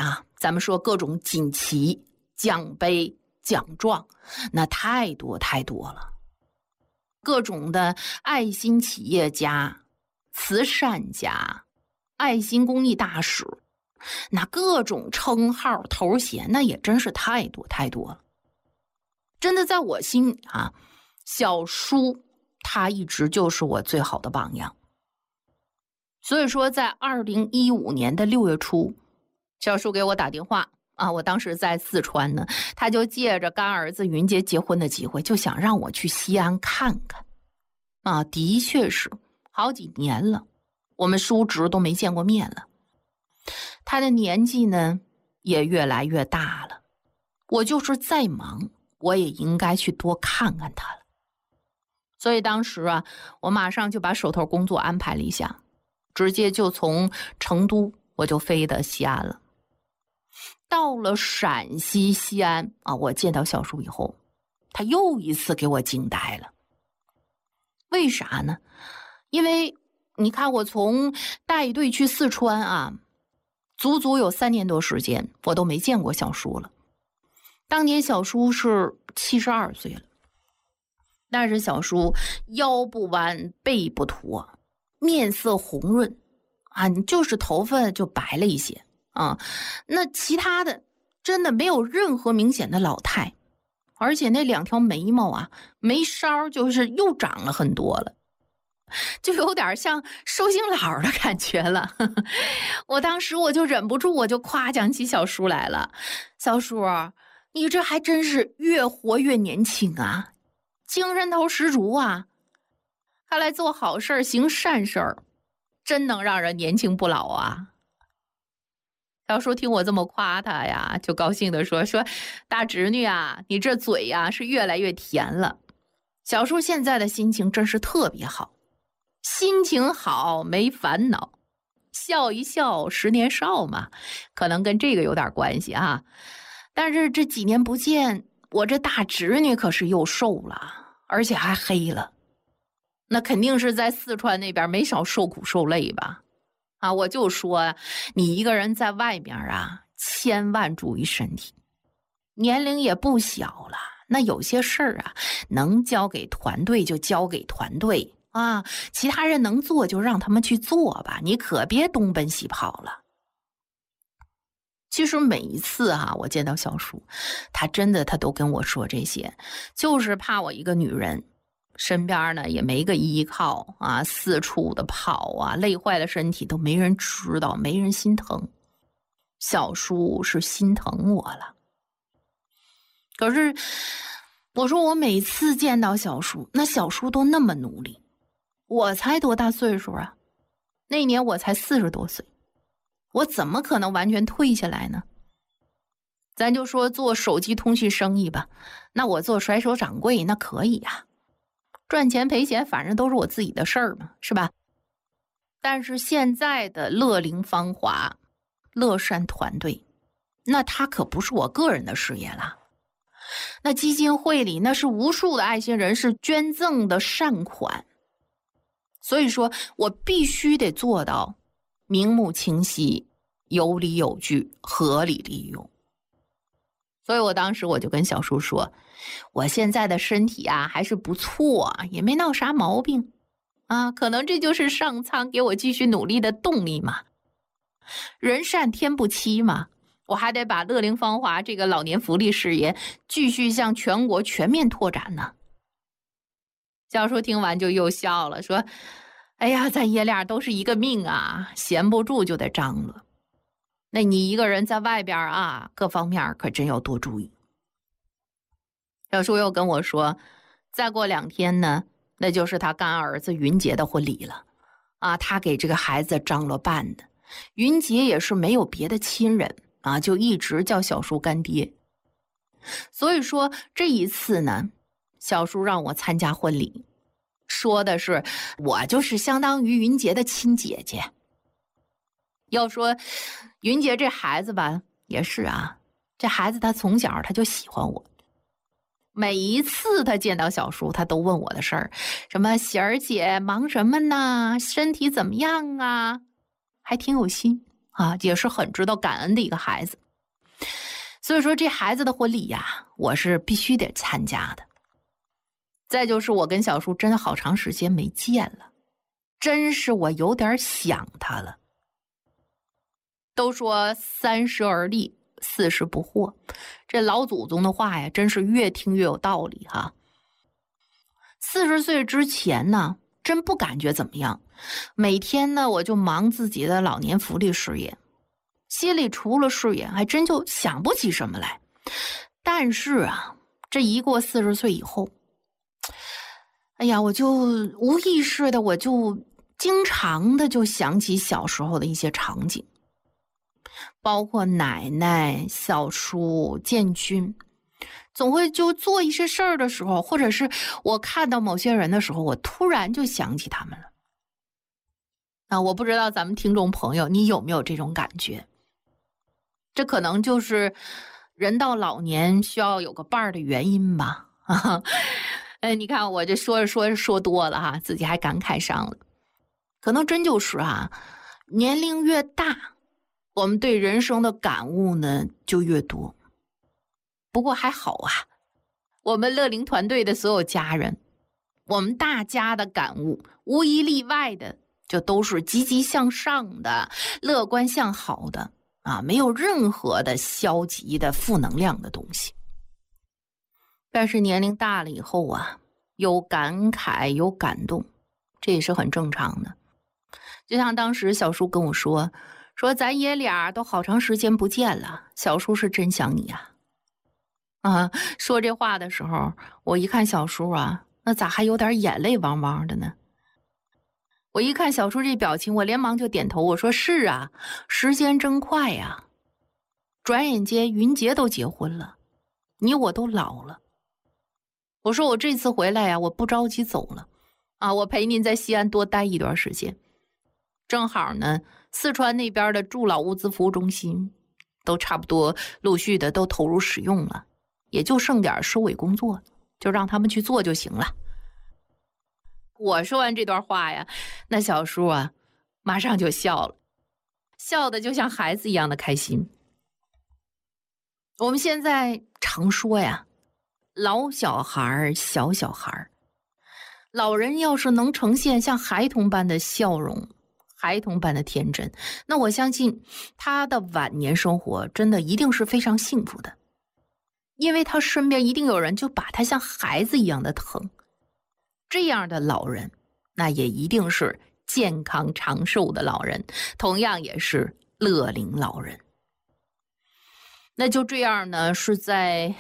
啊，咱们说各种锦旗、奖杯、奖状，那太多太多了。各种的爱心企业家、慈善家、爱心公益大使，那各种称号头衔，那也真是太多太多了。真的在我心里啊，小叔他一直就是我最好的榜样。所以说在2015年的6月初，小叔给我打电话啊，我当时在四川呢，他就借着干儿子云杰结婚的机会，就想让我去西安看看啊。的确是好几年了，我们叔侄都没见过面了，他的年纪呢也越来越大了，我就是再忙我也应该去多看看他了。所以当时啊，我马上就把手头工作安排了一下，直接就从成都我就飞到西安了。到了陕西西安啊，我见到小叔以后，他又一次给我惊呆了。为啥呢？因为你看我从带队去四川啊，足足有3年多时间，我都没见过小叔了。当年小叔是72岁了，但是小叔腰不弯背不驼，面色红润啊，就是头发就白了一些啊，那其他的真的没有任何明显的老态，而且那2条眉毛啊，眉梢就是又长了很多了，就有点像寿星佬的感觉了。我当时我就忍不住，我就夸奖起小叔来了。小叔，你这还真是越活越年轻啊，精神头十足啊！看来做好事行善事真能让人年轻不老啊。小叔听我这么夸他呀，就高兴地说大侄女啊，你这嘴呀是越来越甜了。小叔现在的心情真是特别好，心情好没烦恼，笑一笑10年少嘛，可能跟这个有点关系啊。但是这几年不见，我这大侄女可是又瘦了，而且还黑了，那肯定是在四川那边没少受苦受累吧。啊，我就说你一个人在外边啊，千万注意身体，年龄也不小了，那有些事儿啊，能交给团队就交给团队啊，其他人能做就让他们去做吧，你可别东奔西跑了。其实每一次啊，我见到小叔，他都跟我说这些，就是怕我一个女人身边呢也没个依靠啊，四处的跑啊，累坏了身体都没人知道，没人心疼。小叔是心疼我了。可是我说我每次见到小叔，那小叔都那么努力，我才多大岁数啊？那年我才40多岁，我怎么可能完全退下来呢？咱就说做手机通讯生意吧，那我做甩手掌柜那可以啊，赚钱赔钱反正都是我自己的事儿嘛，是吧？但是现在的乐龄芳华、乐善团队，那它可不是我个人的事业了。那基金会里那是无数的爱心人士捐赠的善款，所以说我必须得做到明目清晰、有理有据、合理利用。所以我当时我就跟小叔说，我现在的身体啊还是不错，也没闹啥毛病啊，可能这就是上苍给我继续努力的动力嘛。人善天不欺嘛，我还得把乐龄芳华这个老年福利事业继续向全国全面拓展呢。小叔听完就又笑了，说哎呀，咱爷俩都是一个命啊，闲不住就得张罗。那你一个人在外边啊，各方面可真要多注意。小叔又跟我说，再过2天呢，那就是他干儿子云杰的婚礼了啊，他给这个孩子张罗办的。云杰也是没有别的亲人啊，就一直叫小叔干爹。所以说这一次呢，小叔让我参加婚礼，说的是我就是相当于云杰的亲姐姐。要说云杰这孩子吧，也是啊，这孩子他从小他就喜欢我，每一次他见到小叔，他都问我的事儿，什么喜儿姐忙什么呢？身体怎么样啊？还挺有心啊，也是很值得感恩的一个孩子。所以说这孩子的婚礼呀，我是必须得参加的。再就是我跟小叔真的好长时间没见了，真是我有点想他了。都说30而立，40不惑，这老祖宗的话呀，真是越听越有道理哈。40岁之前呢，真不感觉怎么样，每天呢我就忙自己的老年福利事业，心里除了事业还真就想不起什么来。但是啊，这一过40岁以后，哎呀，我就无意识的，我就经常的就想起小时候的一些场景，包括奶奶、小叔、建军，总会就做一些事儿的时候，或者是我看到某些人的时候，我突然就想起他们了。我不知道咱们听众朋友你有没有这种感觉？这可能就是人到老年需要有个伴儿的原因吧。你看我这说多了哈，自己还感慨上了。可能真就是年龄越大，我们对人生的感悟呢就越多。不过还好啊，我们乐龄团队的所有家人，我们大家的感悟无一例外的就都是积极向上的、乐观向好的没有任何的消极的负能量的东西。但是年龄大了以后有感慨有感动，这也是很正常的。就像当时小叔跟我说咱爷俩都好长时间不见了，小叔是真想你说这话的时候，我一看小叔那咋还有点眼泪汪汪的呢？我一看小叔这表情，我连忙就点头，我说是时间真快呀，转眼间云杰都结婚了，你我都老了。我说我这次回来我不着急走了我陪您在西安多待一段时间。正好呢，四川那边的助老物资服务中心都差不多陆续的都投入使用了，也就剩点收尾工作，就让他们去做就行了。我说完这段话那小叔马上就笑了，笑得就像孩子一样的开心。我们现在常说老小孩小小孩，老人要是能呈现像孩童般的笑容，孩童般的天真，那我相信他的晚年生活真的一定是非常幸福的，因为他身边一定有人就把他像孩子一样的疼。这样的老人那也一定是健康长寿的老人，同样也是乐龄老人。那就这样呢，是在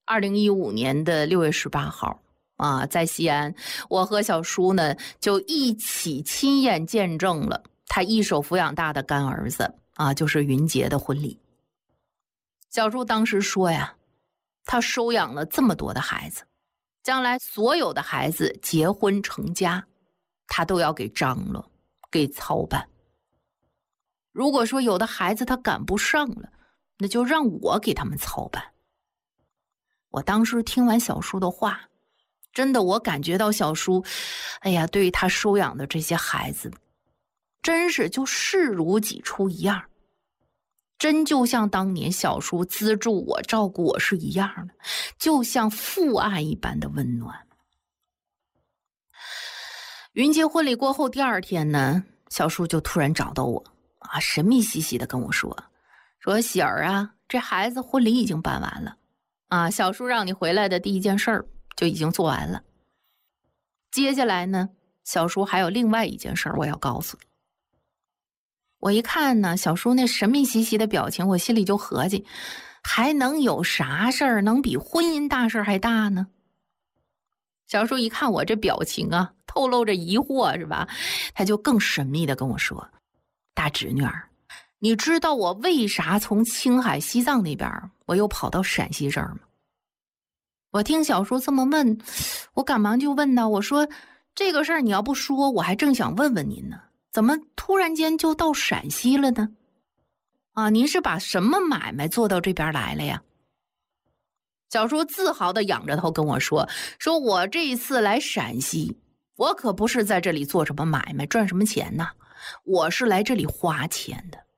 2015年的6月18号在西安，我和小叔呢就一起亲眼见证了他一手抚养大的干儿子就是云杰的婚礼。小叔当时说他收养了这么多的孩子，将来所有的孩子结婚成家，他都要给张罗给操办。如果说有的孩子他赶不上了，那就让我给他们操办。我当时听完小叔的话，真的我感觉到小叔对于他收养的这些孩子真是就视如己出一样，真就像当年小叔资助我照顾我是一样的，就像父爱一般的温暖。云杰婚礼过后第2天呢，小叔就突然找到我神秘兮兮的跟我说喜儿这孩子婚礼已经办完了小叔让你回来的第一件事儿就已经做完了。接下来呢，小叔还有另外一件事儿我要告诉你。我一看呢，小叔那神秘兮兮的表情，我心里就合计，还能有啥事儿能比婚姻大事还大呢？小叔一看我这表情透露着疑惑是吧？他就更神秘的跟我说，大侄女儿，你知道我为啥从青海西藏那边我又跑到陕西这儿吗？我听小叔这么问，我赶忙就问我说这个事儿你要不说，我还正想问问您呢，怎么突然间就到陕西了呢？您是把什么买卖做到这边来了呀？小叔自豪地仰着头跟我说我这一次来陕西，我可不是在这里做什么买卖赚什么钱呐，我是来这里花钱的。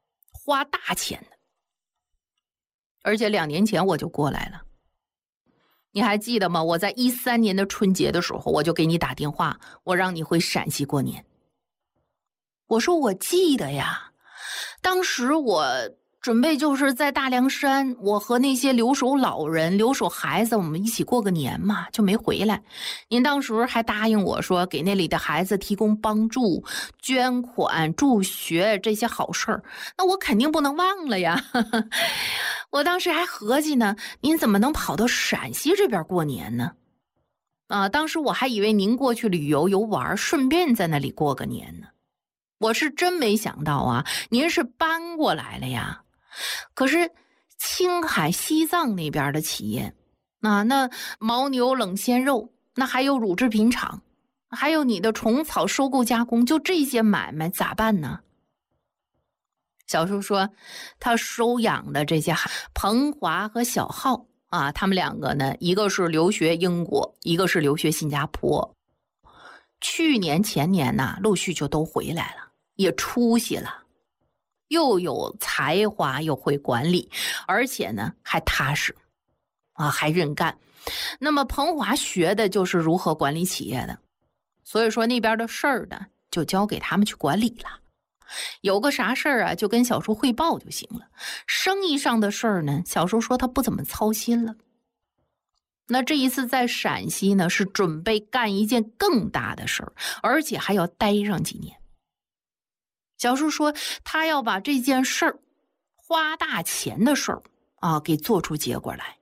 花大钱的。而且2年前我就过来了，你还记得吗？我在13年的春节的时候，我就给你打电话，我让你回陕西过年。我说我记得呀，当时我准备就是在大凉山，我和那些留守老人、留守孩子，我们一起过个年嘛，就没回来。您当时还答应我说，给那里的孩子提供帮助、捐款、助学这些好事儿，那我肯定不能忘了呀。我当时还合计呢，您怎么能跑到陕西这边过年呢？当时我还以为您过去旅游游玩，顺便在那里过个年呢。我是真没想到啊，您是搬过来了呀。可是青海、西藏那边的企业，那牦牛冷鲜肉，那还有乳制品厂，还有你的虫草收购加工，就这些买卖咋办呢？小叔说，他收养的这些彭华和小浩啊，他们2个呢，一个是留学英国，一个是留学新加坡。去年前年呢，陆续就都回来了，也出息了，又有才华，又会管理，而且呢还踏实啊，还认干。那么彭华学的就是如何管理企业的，所以说那边的事儿呢，就交给他们去管理了。有个啥事儿啊，就跟小叔汇报就行了。生意上的事儿呢，小叔说他不怎么操心了。那这一次在陕西呢，是准备干一件更大的事儿，而且还要待上几年。小叔说他要把这件事儿，花大钱的事儿啊，给做出结果来。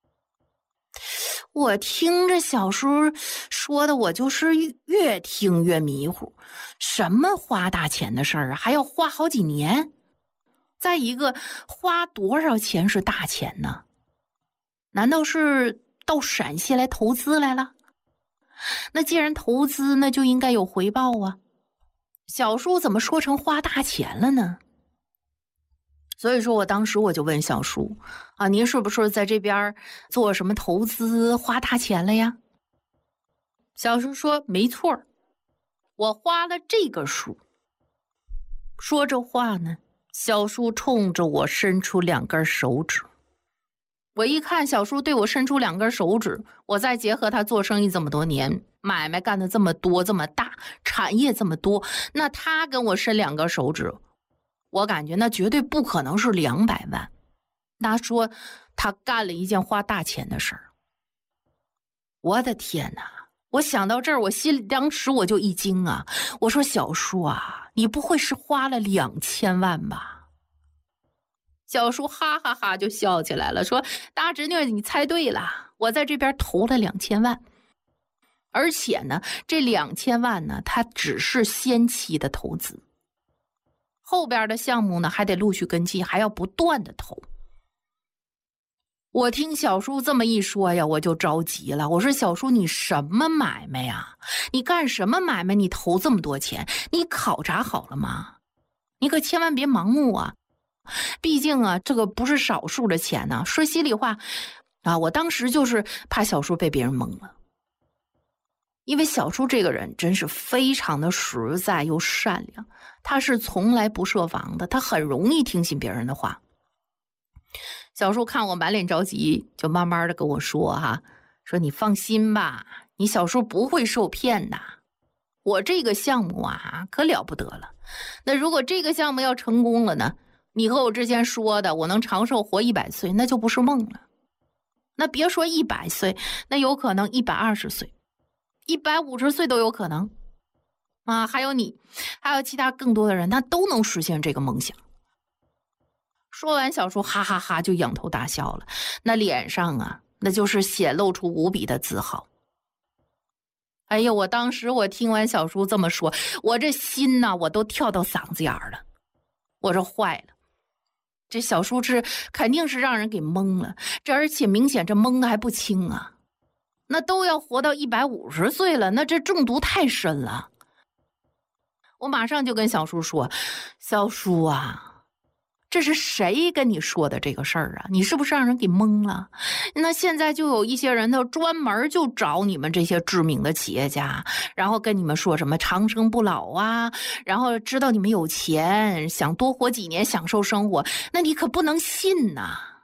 我听着小叔说的，我就是越听越迷糊。什么花大钱的事儿啊，还要花好几年？再一个，花多少钱是大钱呢？难道是到陕西来投资来了？那既然投资，那就应该有回报啊。小叔怎么说成花大钱了呢？所以说我当时我就问小叔啊，您是不是在这边做什么投资花大钱了呀？小叔说没错，我花了这个数。说这话呢，小叔冲着我伸出2根手指。我一看小叔对我伸出2根手指，我再结合他做生意这么多年，买卖干得这么多这么大，产业这么多，那他跟我伸2根手指，我感觉那绝对不可能是200万。他说他干了一件花大钱的事儿。我的天哪！我想到这儿，我心里当时我就一惊啊！我说小叔啊，你不会是花了2000万吧？小叔哈哈哈就笑起来了，说大侄女你猜对了，我在这边投了2000万，而且呢，这2000万呢，它只是先期的投资，后边的项目呢还得陆续跟进，还要不断的投。我听小叔这么一说呀，我就着急了。我说小叔，你什么买卖呀？你干什么买卖？你投这么多钱，你考察好了吗？你可千万别盲目啊！毕竟啊，这个不是少数的钱呢。说心里话啊，我当时就是怕小叔被别人蒙了。因为小叔这个人真是非常的实在又善良，他是从来不设防的，他很容易听信别人的话。小叔看我满脸着急，就慢慢的跟我说说你放心吧，你小叔不会受骗的。我这个项目啊，可了不得了。那如果这个项目要成功了呢，你和我之前说的我能长寿活100岁，那就不是梦了。那别说100岁，那有可能120岁、150岁都有可能啊。还有你，还有其他更多的人，他都能实现这个梦想。说完，小叔哈哈哈就仰头大笑了，那脸上啊，那就是显露出无比的自豪。哎呀，我当时我听完小叔这么说，我这心呐，我都跳到嗓子眼儿了。我说坏了，这小叔肯定是让人给蒙了，这而且明显这蒙的还不轻啊。那都要活到150岁了，那这中毒太深了。我马上就跟小叔说，小叔啊， 这是谁跟你说的这个事儿啊？你是不是让人给蒙了？那现在就有一些人，他专门就找你们这些知名的企业家，然后跟你们说什么长生不老啊，然后知道你们有钱，想多活几年享受生活，那你可不能信呐。